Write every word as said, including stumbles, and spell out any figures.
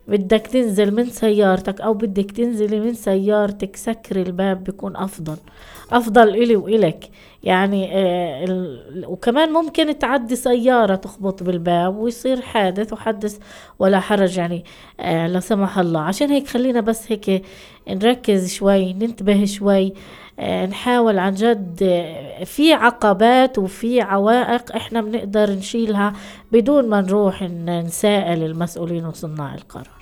بدك تنزل من سيارتك أو بدك تنزلي من سيارتك، سكري الباب بيكون أفضل، أفضل إلي وإلك يعني. آه ال... وكمان ممكن تعدي سيارة تخبط بالباب ويصير حادث وحدث ولا حرج يعني، آه لا سمح الله. عشان هيك خلينا بس هيك نركز شوي، ننتبه شوي، آه نحاول عن جد. آه في عقبات وفي عوائق احنا بنقدر نشيلها بدون ما نروح ن- نسائل المسؤولين وصناع القرار.